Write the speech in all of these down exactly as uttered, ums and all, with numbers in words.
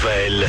nouvelles.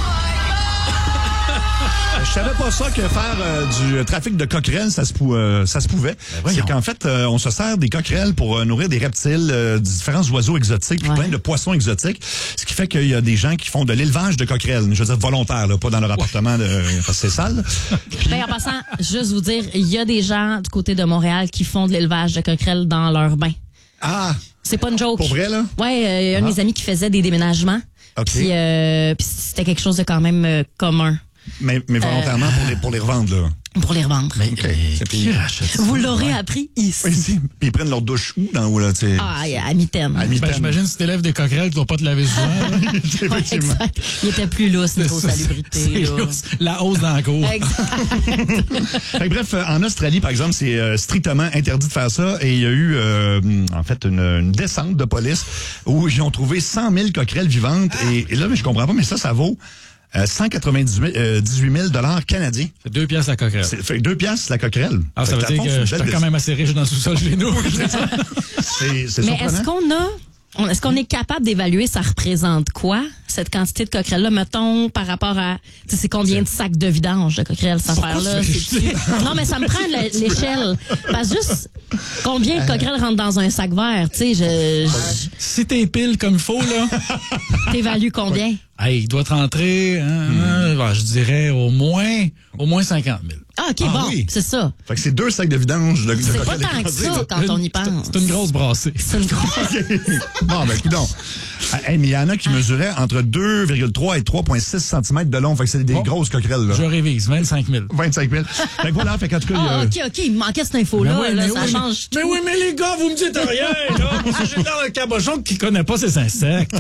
Je savais pas ça que faire euh, du trafic de coquerelles, ça se, pou- euh, ça se pouvait. Ben c'est qu'en fait, euh, on se sert des coquerelles pour euh, nourrir des reptiles, euh, différents oiseaux exotiques, puis ouais. plein de poissons exotiques. Ce qui fait qu'il y a des gens qui font de l'élevage de coquerelles. Je veux dire volontaire, là, pas dans leur appartement, de, parce que c'est sale. Puis, Ben, en passant, juste vous dire, il y a des gens du côté de Montréal qui font de l'élevage de coquerelles dans leur bain. ah, C'est pas une joke. pour vrai, là? Ouais, il euh, y a un de Ah. mes amis qui faisait des déménagements. OK. Puis euh, puis c'était quelque chose de quand même euh, commun Mais, mais volontairement pour, les, pour les revendre, là. pour les revendre. OK. C'est puis, Vous l'aurez appris ici. oui, si. Puis ils prennent leur douche où, dans où, là, tu sais? Ah, à mi-temps. À mi- Ben, j'imagine si t'élèves des coquerelles, tu dois pas te laver souvent. Ouais, Effectivement. exact. Il était plus lousse niveau C'est- salubrité. c'est là. lousse. La hausse dans la cour. Exact. Fait que bref, euh, en Australie, par exemple, c'est euh, strictement interdit de faire ça. Et il y a eu, euh, en fait, une, une descente de police où ils ont trouvé cent mille coquerelles vivantes. Et, et là, mais je comprends pas, mais ça, ça vaut euh, cent quatre-vingt-dix-huit mille dollars canadiens. C'est deux piastres la coquerelle. C'est fait deux piastres la coquerelle. Ah, ça Fait veut que, dire dans le fond, que c'est une j'étais belle quand même assez riche dans le sous-sol chez nous. C'est c'est Mais surprenant. est-ce qu'on a, on- est-ce qu'on est capable d'évaluer ça représente quoi, cette quantité de coquerelles-là, mettons, par rapport à, tu sais, c'est combien de sacs de vidange de coquerelles, cette Pourquoi affaire-là? tu C'est- fais- Non, mais ça me prend la- l'échelle. Parce que juste, combien de coquerelles rentrent dans un sac vert, tu sais, je, je Si t'es pile comme il faut, là, t'évalues combien? hey, il doit te rentrer, hein, hein, ben, je dirais au moins, au moins cinquante mille. Ah, OK, Ah bon, oui. c'est ça. Fait que c'est deux sacs de vidange. De, de C'est pas coquerelles tant que écrasées, ça là. quand on y pense. C'est une grosse brassée. C'est une grosse- Bon, ben, coudonc. Ah, hey, mais il y en a qui mesuraient entre deux virgule trois et trois virgule six centimètres de long. Fait que c'est des Bon. grosses coquerelles, là. Je révise, vingt-cinq mille. vingt-cinq mille. Fait que voilà, fait qu'en tout cas, il y a... Ah, OK, OK, il me manquait cette info-là, Mais oui, là, mais ça oui, change mais tout. oui, mais les gars, vous me dites rien, là. Moi, j'ai l'air d'un cabochon qui connaît pas ses insectes.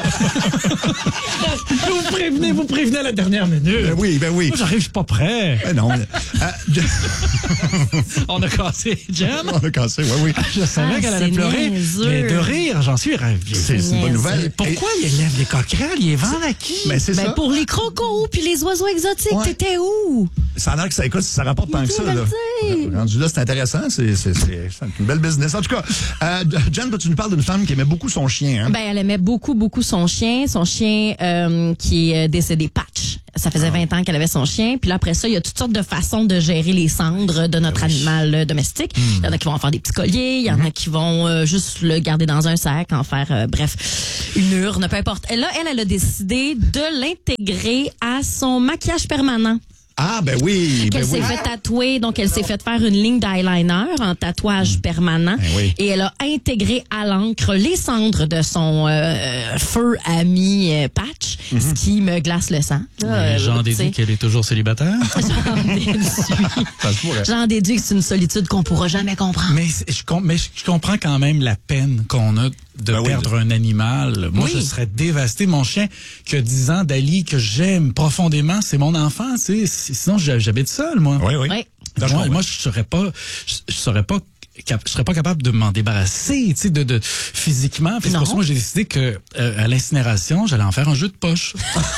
vous prévenez, vous prévenez à la dernière minute. Ben oui, ben oui. Moi, j'arrive, je suis pas prêt. Ben non. Ah, je- On a cassé Jen. On a cassé, oui, oui. Je savais Ah, qu'elle allait c'est pleurer. niaiseux. Mais de rire, j'en suis ravi. C'est c'est une bonne nouvelle. Pourquoi il élève des coquerelles? Il les vend à qui? Mais c'est Ben, ça. pour les crocos puis les oiseaux exotiques, Ouais. t'étais où? Ça a l'air que ça écoute, ça rapporte tant que ça, vient de là. le dire. Rendu là, c'est intéressant. C'est c'est- c'est- c'est une belle business. En tout cas, euh, Jen, toi, tu nous parles d'une femme qui aimait beaucoup son chien, hein? Ben, elle aimait beaucoup, beaucoup son chien. Son chien euh, qui est décédé, Patch. Ça faisait vingt ans qu'elle avait son chien. Puis là, après ça, il y a toutes sortes de façons de gérer les cendres de notre animal euh, domestique. Il y en a qui vont en faire des petits colliers. Il y en a qui vont euh, juste le garder dans un sac, en faire, euh, bref, une urne, peu importe. Et là, elle, elle a décidé de l'intégrer à son maquillage permanent. Ah, ben oui, ben Qu'elle oui. s'est fait tatouer, donc elle s'est fait faire une ligne d'eyeliner en tatouage permanent. Ben oui. Et elle a intégré à l'encre les cendres de son euh, feu ami euh, Patch, ce qui me glace le sang. Là, euh, J'en tu déduis sais. qu'elle est toujours célibataire. J'en déduis. Ça se pourrait. J'en déduis que c'est une solitude qu'on pourra jamais comprendre. Mais c'est- je, com- mais je je comprends quand même la peine qu'on a de Ben oui. perdre un animal. Moi, Oui. je serais dévasté. Mon chien, qui a dix ans, Dali, que j'aime profondément, c'est mon enfant. Tu sais. Sinon, j'ha- j'habite seul, moi. Oui, oui. Oui. Non, je moi, comprends. moi, je serais pas, je, je serais pas, cap- je serais pas capable de m'en débarrasser, tu sais, de, de physiquement. Puis c'est Non. pour ça que moi j'ai décidé que euh, à l'incinération, j'allais en faire un jeu de poche.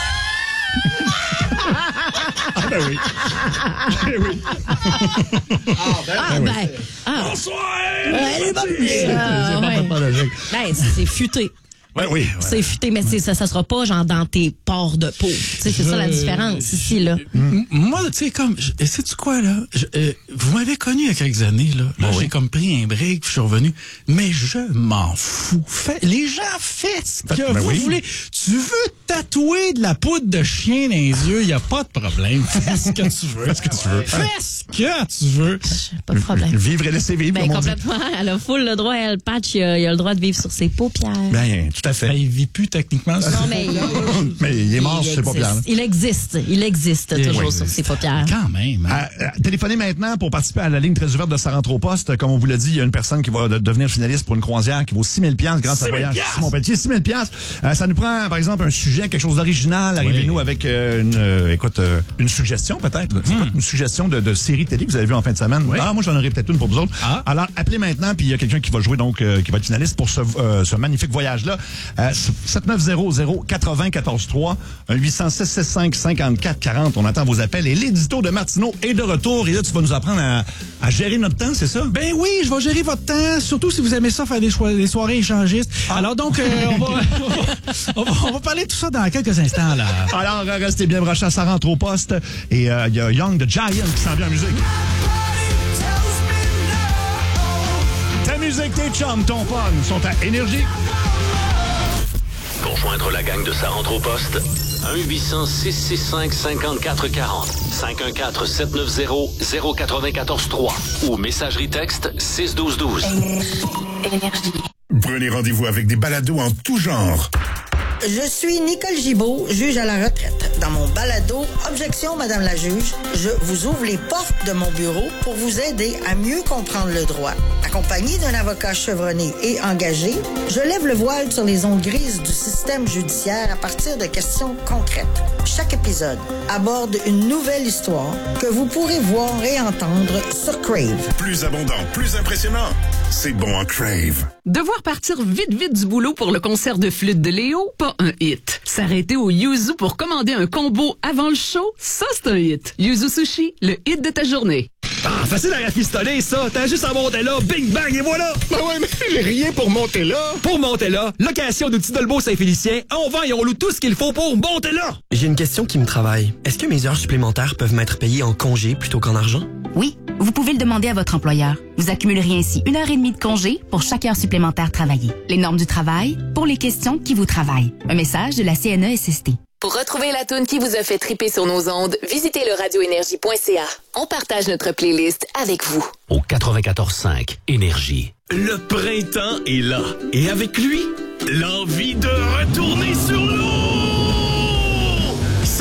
Ah, ben oui. Ben oui. Ah, ben, ah. Bonsoir! Elle est bonne. C'est Ah, ouais. parfaitement logique. Ben, c'est futé. Ouais, oui. ouais. C'est futé, mais c'est- ça, ça sera pas genre dans tes pores de peau. Tu sais, c'est Je- ça la différence ici, là. M- Moi, tu sais, comme, je- et sais-tu quoi, là? Je- euh, vous m'avez connu il y a quelques années, là. Là, j'ai comme pris un break, puis je suis revenu. Mais je m'en fous. Fait- les gens, faites ce que Ben vous oui. voulez. Tu veux tatouer de la poudre de chien dans les yeux, il n'y a pas de problème. Fais ce que tu veux. Fais ce que tu veux. Fais ce que tu veux. Pas de problème. Vivre et laisser vivre, Ben, comme on dit. complètement. Elle a full le droit, elle, Patch, il a, il a le droit de vivre sur ses paupières. Ben, tout à fait. Ben, il vit plus techniquement. non, mais il, Mais il est mort il sur ses paupières. existe. Il existe. Il existe Il toujours existe. sur ses paupières. Quand même. hein. Euh, euh, téléphonez maintenant pour participer à la ligne très ouverte de Ça rentre au poste. Comme on vous l'a dit, il y a une personne qui va de- devenir finaliste pour une croisière qui vaut six mille dollars grâce à Voyage Simon Pelletier. six mille dollars. Euh, ça nous prend, par exemple, un sujet, quelque chose d'original. Arrivez-nous Oui. avec euh, une, euh, écoute, euh, une suggestion peut-être. C'est quoi, une suggestion de, de série télé que vous avez vue en fin de semaine. Oui. Ah, moi, j'en aurais peut-être une pour vous autres. Ah. Alors, appelez maintenant, puis il y a quelqu'un qui va jouer, donc, euh, qui va être finaliste pour ce, euh, ce magnifique voyage-là. Euh, sept neuf zéro zéro quatre zéro un quatre trois, un huit cents six six cinq cinquante-quatre quarante. On attend vos appels. Et l'édito de Martineau est de retour. Et là, tu vas nous apprendre à, à gérer notre temps, c'est ça? Ben oui, je vais gérer votre temps, surtout si vous aimez ça, faire des, cho- des soirées échangistes. Ah. Alors donc, euh, on, va, on, va, on va parler de tout ça dans quelques instants. Là. Alors, restez bien branchés, ça rentre au poste. Et il euh, y a Young the Giant qui s'en vient en musique. Ta musique, tes chums, ton fun sont à Énergie. Pour joindre la gang de Ça rentre au poste, un huit cents six six cinq cinquante-quatre quarante, cinq un quatre sept neuf zéro zéro quatre-vingt-quatorze trois ou messagerie texte six douze douze. Énergie. Prenez rendez-vous avec des balados en tout genre. Je suis Nicole Gibault, juge à la retraite. Dans mon balado « Objection, Madame la juge », je vous ouvre les portes de mon bureau pour vous aider à mieux comprendre le droit. Accompagné d'un avocat chevronné et engagé, je lève le voile sur les ondes grises du système judiciaire à partir de questions concrètes. Chaque épisode aborde une nouvelle histoire que vous pourrez voir et entendre sur Crave. Plus abondant, plus impressionnant, c'est bon en Crave. Devoir partir vite vite du boulot pour le concert de flûte de Léo, pas un hit. S'arrêter au Yuzu pour commander un combo avant le show, ça c'est un hit. Yuzu Sushi, le hit de ta journée. Ah, facile à rafistoler, ça. T'as juste à monter là, bing bang, et voilà. Ben ouais, mais j'ai rien pour monter là. Pour monter là, location de Tidolbeau Saint-Félicien, on vend et on loue tout ce qu'il faut pour monter là. J'ai une question qui me travaille. Est-ce que mes heures supplémentaires peuvent m'être payées en congé plutôt qu'en argent? Oui, vous pouvez le demander à votre employeur. Vous accumuleriez ainsi une heure et demie de congé pour chaque heure supplémentaire travaillée. Les normes du travail pour les questions qui vous travaillent. Un message de la C N E S S T. Pour retrouver la toune qui vous a fait triper sur nos ondes, visitez le radio énergie point c a. On partage notre playlist avec vous. Au quatre-vingt-quatorze cinq, Énergie. Le printemps est là. Et avec lui, l'envie de retourner sur l'eau.